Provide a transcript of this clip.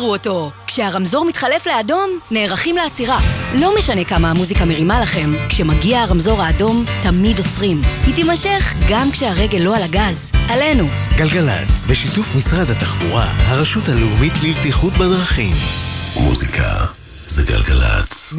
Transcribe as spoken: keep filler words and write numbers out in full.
תעצרו אותו. כשהרמזור מתחלף לאדום, נערכים לעצירה. לא משנה כמה המוזיקה מרימה לכם, כשמגיע הרמזור האדום, תמיד עוצרים. היא תימשך גם כשהרגל לא על הגז. עלינו. גלגלץ, בשיתוף משרד התחבורה, הרשות הלאומית לבטיחות בדרכים. מוזיקה זה גלגלץ.